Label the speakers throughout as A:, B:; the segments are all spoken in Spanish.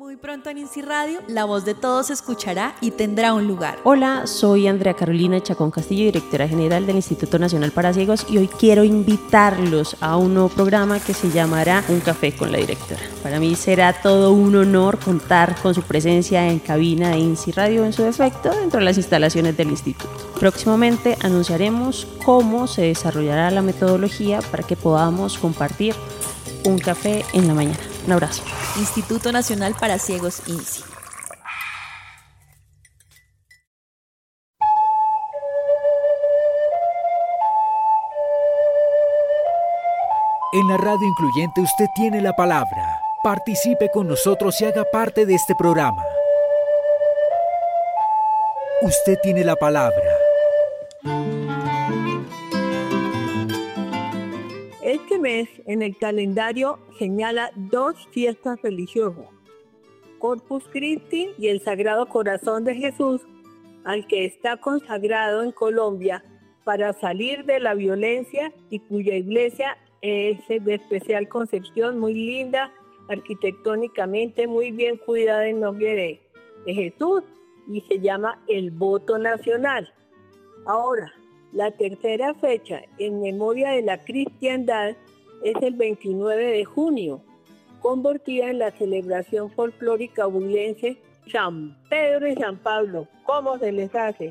A: Muy pronto en INSI Radio, la voz de todos se escuchará y tendrá un lugar.
B: Hola, soy Andrea Carolina Chacón Castillo, directora general del Instituto Nacional para Ciegos, y hoy quiero invitarlos a un nuevo programa que se llamará Un Café con la Directora. Para mí será todo un honor contar con su presencia en cabina de INSI Radio en su defecto dentro de las instalaciones del instituto. Próximamente anunciaremos cómo se desarrollará la metodología para que podamos compartir un café en la mañana. Un abrazo.
A: Instituto Nacional para Ciegos, INSI.
C: En la radio incluyente usted tiene la palabra. Participe con nosotros y haga parte de este programa. Usted tiene la palabra.
D: Este mes en el calendario señala dos fiestas religiosas, Corpus Christi y el Sagrado Corazón de Jesús, al que está consagrado en Colombia para salir de la violencia y cuya iglesia es de especial concepción, muy linda, arquitectónicamente muy bien cuidada en nombre de Jesús, y se llama el Voto Nacional. Ahora, la tercera fecha en memoria de la cristiandad es el 29 de junio, convertida en la celebración folclórica bulense San Pedro y San Pablo. ¿Cómo se les hace?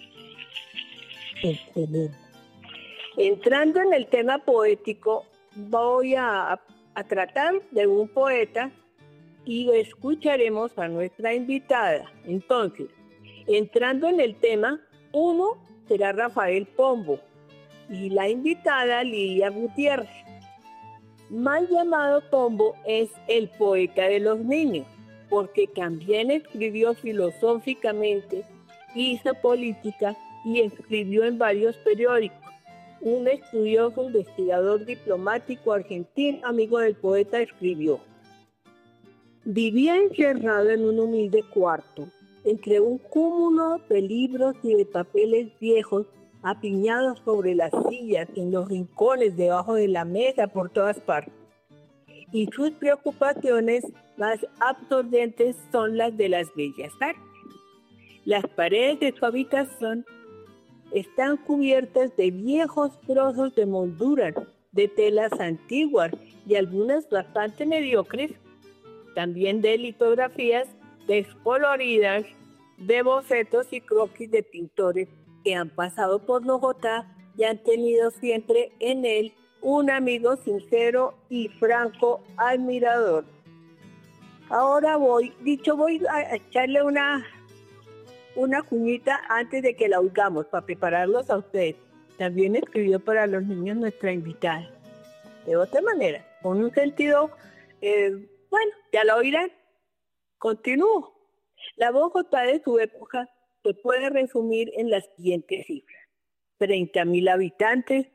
D: Excelente. Entrando en el tema poético, voy a tratar de un poeta y escucharemos a nuestra invitada. Entonces, entrando en el tema, uno será Rafael Pombo y la invitada Lidia Gutiérrez. Mal llamado Pombo es el poeta de los niños, porque también escribió filosóficamente, hizo política y escribió en varios periódicos. Un estudioso investigador diplomático argentino, amigo del poeta, escribió: vivía encerrado en un humilde cuarto, entre un cúmulo de libros y de papeles viejos apiñados sobre las sillas, en los rincones, debajo de la mesa, por todas partes. Y sus preocupaciones más absorbentes son las de las bellas artes. Las paredes de su habitación están cubiertas de viejos trozos de molduras, de telas antiguas y algunas bastante mediocres, también de litografías descoloridas, de bocetos y croquis de pintores que han pasado por Bogotá y han tenido siempre en él un amigo sincero y franco admirador. Ahora voy a echarle una cuñita antes de que la oigamos, para prepararlos a ustedes. También escribió para los niños nuestra invitada. De otra manera, con un sentido, bueno, ya la oirán. Continúo. La Bogotá de su época se puede resumir en las siguientes cifras: 30.000 habitantes,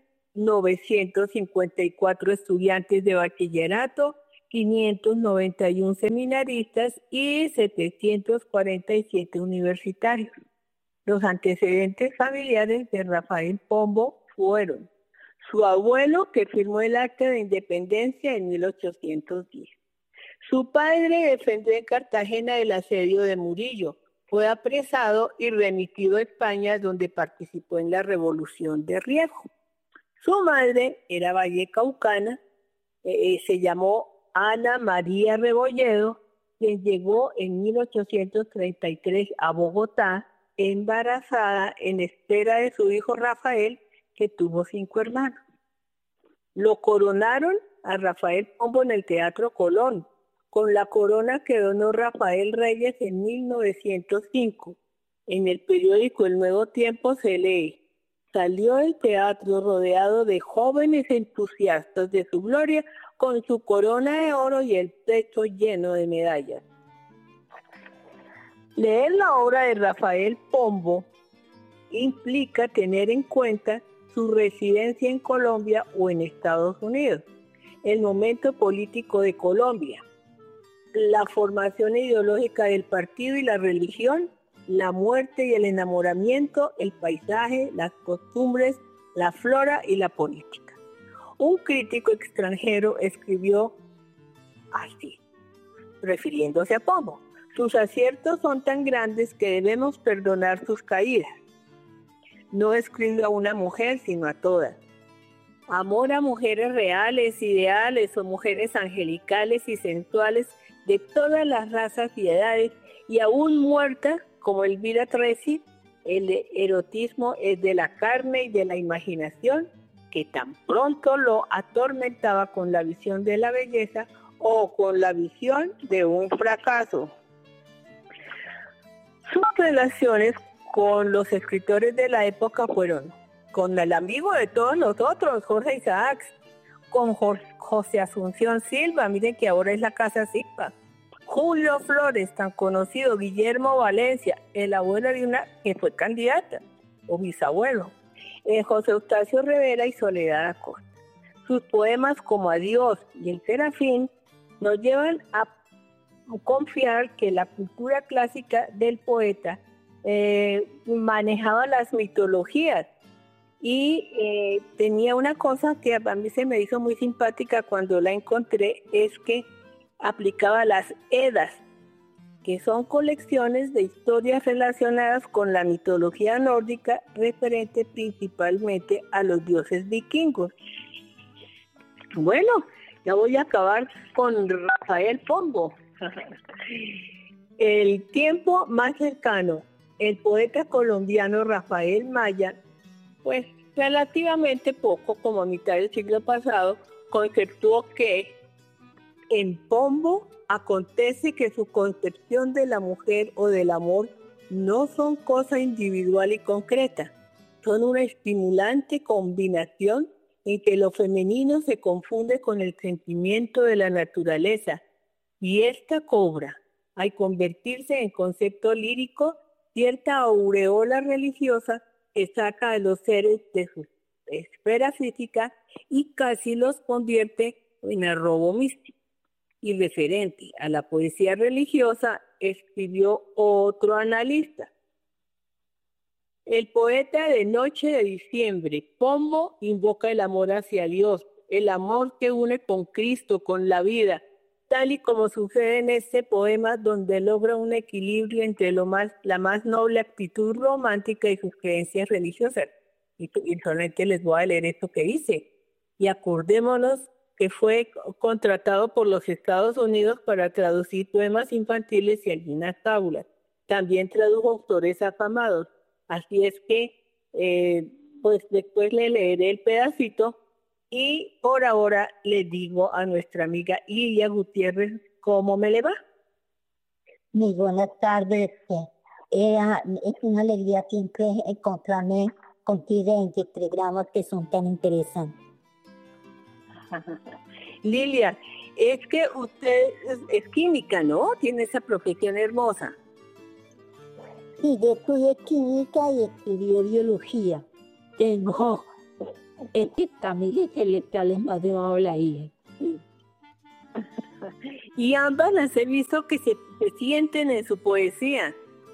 D: 954 estudiantes de bachillerato, 591 seminaristas y 747 universitarios. Los antecedentes familiares de Rafael Pombo fueron su abuelo, que firmó el Acta de Independencia en 1810. Su padre defendió en Cartagena el asedio de Murillo. Fue apresado y remitido a España, donde participó en la Revolución de Riego. Su madre era vallecaucana, se llamó Ana María Rebolledo, quien llegó en 1833 a Bogotá, embarazada, en espera de su hijo Rafael, que tuvo 5 hermanos. Lo coronaron a Rafael Pombo en el Teatro Colón, con la corona que donó Rafael Reyes en 1905. En el periódico El Nuevo Tiempo se lee: salió del teatro rodeado de jóvenes entusiastas de su gloria, con su corona de oro y el pecho lleno de medallas. Leer la obra de Rafael Pombo implica tener en cuenta su residencia en Colombia o en Estados Unidos, el momento político de Colombia, la formación ideológica del partido y la religión, la muerte y el enamoramiento, el paisaje, las costumbres, la flora y la política. Un crítico extranjero escribió así: refiriéndose a Pombo. Sus aciertos son tan grandes que debemos perdonar sus caídas. No escribe a una mujer, sino a todas. Amor a mujeres reales, ideales o mujeres angelicales y sensuales de todas las razas y edades, y aún muertas, como Elvira Tracy. El erotismo es de la carne y de la imaginación, que tan pronto lo atormentaba con la visión de la belleza o con la visión de un fracaso. Sus relaciones con los escritores de la época fueron con el amigo de todos nosotros, Jorge Isaacs, con José Asunción Silva, miren que ahora es la Casa Silva, Julio Flores, tan conocido, Guillermo Valencia, el abuelo de una que fue candidata, o bisabuelo, José Eustacio Rivera y Soledad Acosta. Sus poemas como Adiós y El Serafín nos llevan a confiar que la cultura clásica del poeta manejaba las mitologías y tenía una cosa que a mí se me hizo muy simpática cuando la encontré, es que aplicaba las Edas, que son colecciones de historias relacionadas con la mitología nórdica, referente principalmente a los dioses vikingos. Bueno, ya voy a acabar con Rafael Pombo. El tiempo más cercano, el poeta colombiano Rafael Maya, pues relativamente poco, como a mitad del siglo pasado, conceptuó que en Pombo acontece que su concepción de la mujer o del amor no son cosa individual y concreta, son una estimulante combinación en que lo femenino se confunde con el sentimiento de la naturaleza, y esta cobra, al convertirse en concepto lírico, cierta aureola religiosa que saca a los seres de su esfera física y casi los convierte en arrobo místico. Y referente a la poesía religiosa, escribió otro analista. El poeta de Noche de Diciembre, Pombo, invoca el amor hacia Dios, el amor que une con Cristo, con la vida, tal y como sucede en este poema, donde logra un equilibrio entre la más noble actitud romántica y sus creencias religiosas. Y solamente les voy a leer esto que dice. Y acordémonos que fue contratado por los Estados Unidos para traducir poemas infantiles y algunas fábulas. También tradujo autores afamados. Así es que, pues después le leeré el pedacito. Y por ahora le digo a nuestra amiga Lilia Gutiérrez cómo me le va.
E: Muy buenas tardes. Es una alegría siempre encontrarme contigo en estos programas que son tan interesantes.
D: Lilia, es que usted es química, ¿no? Tiene esa profesión hermosa.
E: Sí, yo estudié química y estudié biología. Tengo también intelectuales más de habla ahí.
D: Y ambas las he visto que se sienten en su poesía.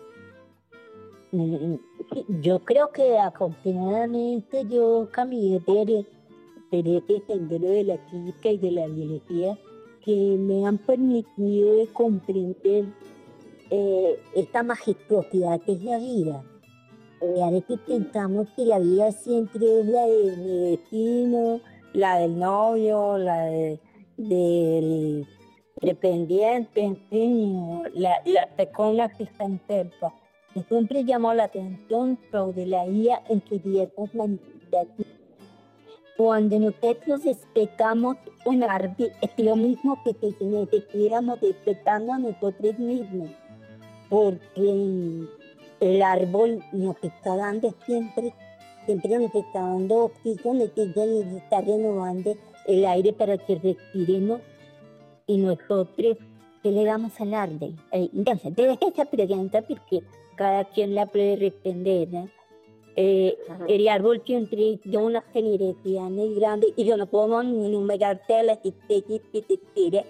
E: Yo creo que afortunadamente yo caminé por este sendero de la química y de la biología que me han permitido comprender esta majestuosidad que es la vida. A veces pensamos que la vida siempre es la de mi vecino, la del novio, la del dependiente, en fin, la persona que está enferma. Y siempre llamó la atención sobre la vida en que diversas manifestaciones. Cuando nosotros respetamos un árbol, es lo mismo que si nos estuviéramos respetando a nosotros mismos, porque el árbol nos está dando siempre nos está dando oxígeno, que nos está renovando el aire para que respiremos, y nosotros, ¿qué le damos al árbol? Entonces, te dejo esa pregunta porque cada quien la puede responder, ¿no? El árbol siempre da una generosidad muy grande y yo no puedo ni enumerar todas las especies que se quiere.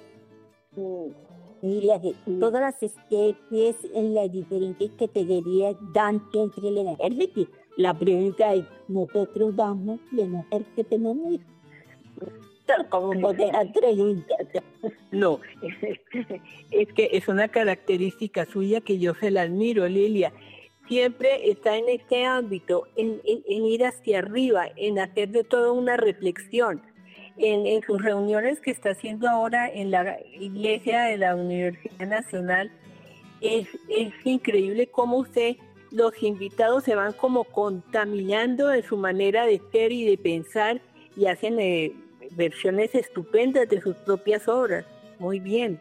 E: Todas las especies en las diferentes categorías dan siempre la energía. La pregunta es, nosotros damos la energía que tenemos. Como poder preguntar.
D: No, es que es una característica suya que yo se la admiro, Lilia. Siempre está en este ámbito, en ir hacia arriba, en hacer de todo una reflexión. En sus reuniones que está haciendo ahora en la iglesia de la Universidad Nacional, es increíble cómo los invitados se van como contaminando de su manera de ser y de pensar y hacen versiones estupendas de sus propias obras. Muy bien.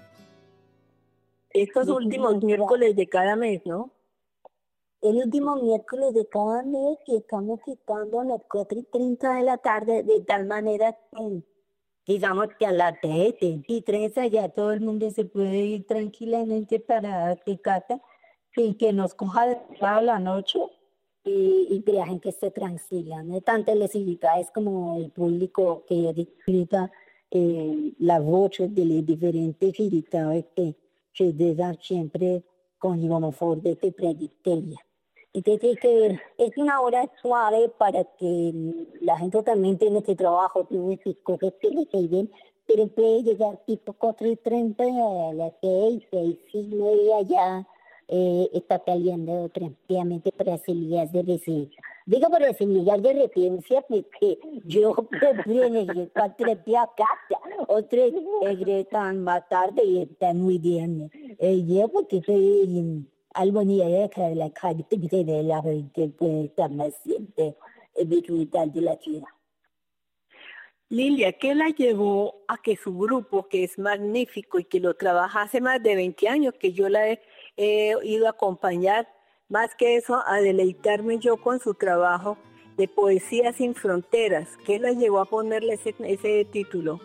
D: Estos últimos miércoles de cada mes, ¿no?
E: El último miércoles de cada mes que estamos citando a las 4:30 de la tarde, de tal manera que, digamos que a las 3:23 ya todo el mundo se puede ir tranquilamente para su casa sin que nos coja de toda la noche y que la gente esté tranquila, ¿no? Tanto las invitadas como el público que disfruta las voces de los diferentes invitados que se dejan siempre con lo mejor de tu trayectoria. Entonces, es una hora suave para que la gente también tiene su trabajo, tiene sus cosas que le piden, pero puede llegar tipo 4:30 a las 6:30 ya está saliendo tranquilamente para semillas de residencia. Digo para semillas de residencia porque yo prefiero 4 días a casa, otros regresan más tarde y están muy bien. Yo porque soy algo ni de que la calle de la gente puede estar más siempre disfrutar de la ciudad.
D: Lilia, ¿qué la llevó a que su grupo, que es magnífico y que lo trabaja hace más de 20 años, que yo la he ido a acompañar, más que eso, a deleitarme yo con su trabajo de Poesía Sin Fronteras? ¿Qué la llevó a ponerle ese título?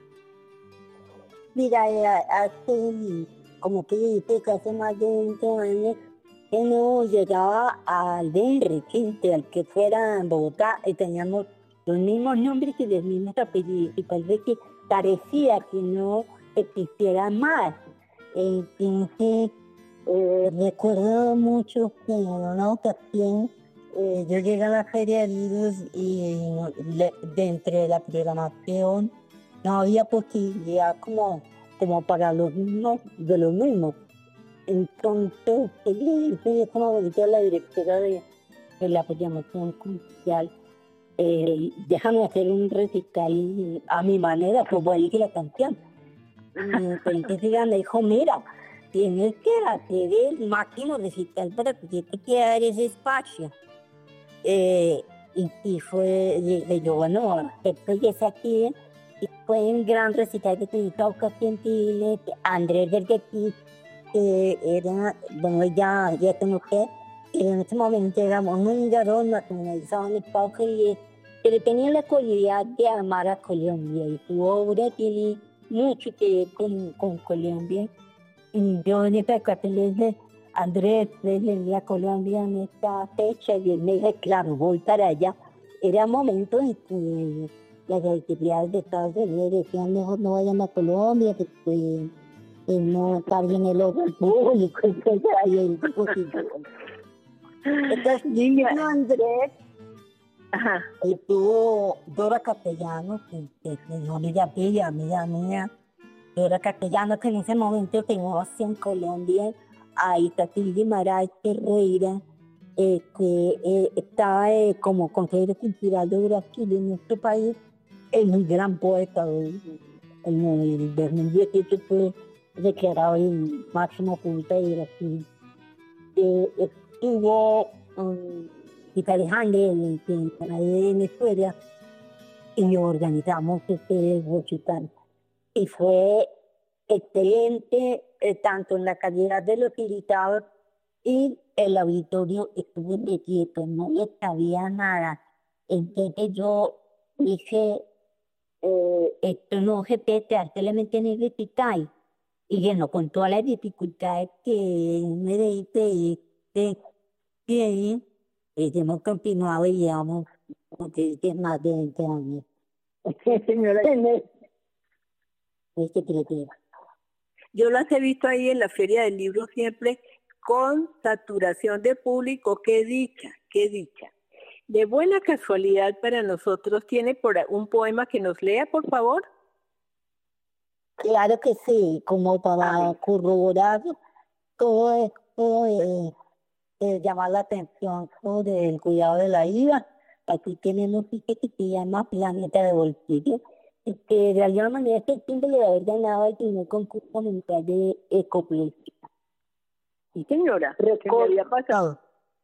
E: Mira, hace como que dice que hace más de 20 años que no llegaba al requinte, al que fuera en Bogotá, y teníamos los mismos nombres y los mismos apellidos, y parece que parecía que no existiera más. Entonces, recuerdo mucho que en una ocasión yo llegué a la Feria de Libros y dentro de la programación no había posibilidad como para los mismos, de los mismos. Entonces, yo como bonita la directora de la programación comercial, déjame hacer un recital a mi manera, como dije la canción. Entonces ella me dijo, mira, tienes que hacer el máximo recital para que te quede dar ese espacio. Y fue, dije yo, bueno, esto ya es aquí, y fue un gran recital que tuve ocasión de Andrés Verdetti, que era, bueno, ya tengo que, en este momento éramos un garón nacionalizado en el Pauca y pero tenía la cualidad de amar a Colombia y su obra tiene mucho que ver con Colombia. Y yo en esta ocasión de Andrés, venía a Colombia en esta fecha y él me dijo, claro, voy para allá. Era un momento en que las autoridades de Estados Unidos decían, mejor no vayan a Colombia, que no carguen el orden público, etc. Y él dijo, sí, entonces, no, Andrés,
D: Ajá.
E: estuvo Dora Castellano, que no me amiga mía, Dora Castellano, que en ese momento teníamos en Colombia a Itatí Guimaraes Ferreira, que estaba como consejero cultural de Brasil en nuestro país, es un gran poeta. En el 2018 fue declarado el máximo poeta de Brasil. Estuvo Alejandro en Venezuela y organizamos este recital. Y fue excelente, tanto en la calidad de los invitados y el auditorio estuvo de quieto, no le cabía nada. Entonces yo dije, esto no se puede quedar solamente en el recital. Y bueno, con todas las dificultades que me dice que hemos continuado y llevamos más de 20 años.
D: Señora, yo las he visto ahí en la Feria del Libro siempre con saturación de público. Qué dicha, qué dicha. De buena casualidad para nosotros, ¿tiene por un poema que nos lea, por favor?
E: Claro que sí, como para corroborar todo esto, llamar la atención sobre el cuidado de la vida. Aquí tenemos un sitio que se llama Planeta de Bolsillo, y que de alguna manera es el símbolo de haber ganado el primer concurso mundial de ecoplástica.
D: Sí, señora, ¿qué me
E: Recuerdo,
D: había pasado?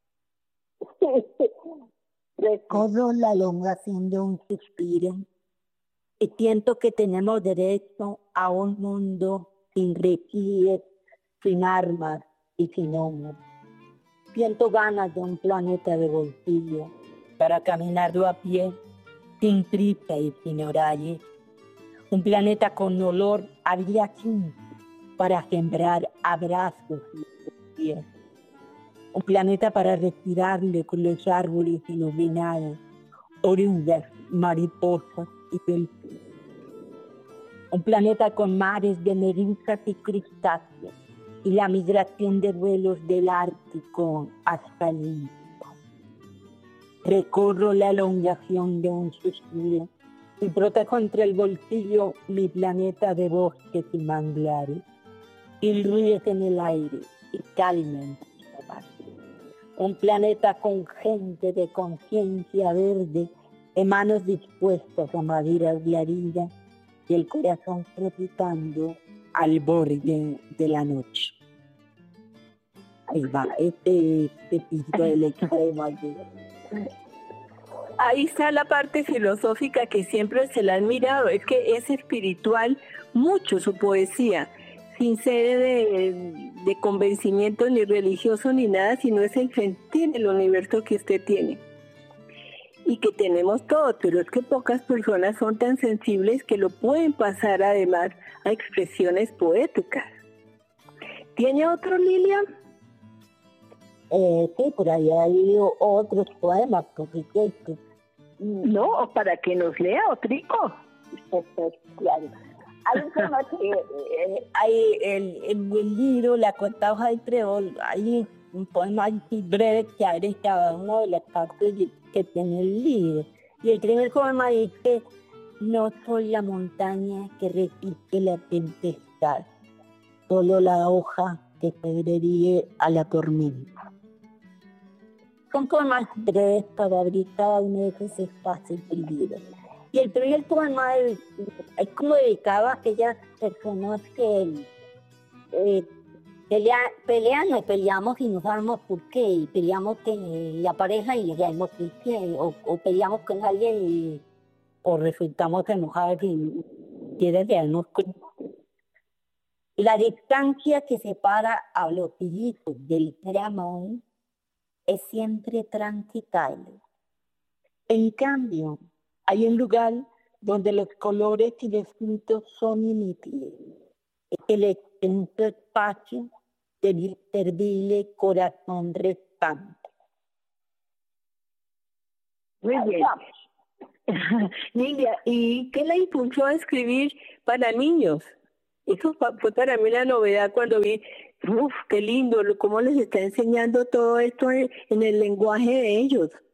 E: recorro la elongación de un suspiro y siento que tenemos derecho a un mundo sin requíes, sin armas y sin hombres. Siento ganas de un planeta de bolsillo para caminarlo a pie, sin prisa y sin horarios. Un planeta con olor a viajín para sembrar abrazos y pies. Un planeta para respirarle con los árboles iluminados, orugas, mariposas y delfines. Un planeta con mares de medusas y crustáceos y la migración de vuelos del Ártico hasta el Índico. Recorro la elongación de un suspiro y protejo entre el bolsillo mi planeta de bosques y manglares, y ríes en el aire y calma en tu paz. Un planeta con gente de conciencia verde, de manos dispuestas a madurar la vida y el corazón palpitando al borde de la noche. Ahí va, este piso del extremo allí.
D: Ahí está la parte filosófica que siempre se la han mirado, es que es espiritual mucho su poesía, sin ser de convencimiento ni religioso ni nada, sino es el sentir del universo que usted tiene. Y que tenemos todo, pero es que pocas personas son tan sensibles que lo pueden pasar además a expresiones poéticas. ¿Tiene otro, Lilia?
E: Sí, por ahí hay otros poemas, por supuesto.
D: No, o para que nos lea, Otrico.
E: Claro. Hay un poema que hay en el libro La cuarta hoja del trébol, hay un poema así breve que abre cada una de las partes que tiene el libro. Y el primer poema dice: no soy la montaña que resiste la tempestad, solo la hoja que sobrevive a la tormenta. Son poemas breves para abrir cada uno de esos espacios del libro. Y el primer poema es como dedicado a aquellas personas que peleamos y no sabemos por qué, y peleamos con la pareja y le sabemos por qué, o peleamos con alguien o resultamos enojados y quiere darnos cuenta. La distancia que separa a los hijos del ser amado es siempre transitable. En cambio, hay un lugar donde los colores y los tintos son inútiles. Es el extenso espacio del inservible corazón restante.
D: Muy bien. Lilia, ¿y qué la impulsó a escribir para niños? Eso fue para mí la novedad cuando vi, qué lindo, cómo les está enseñando todo esto en el lenguaje de ellos.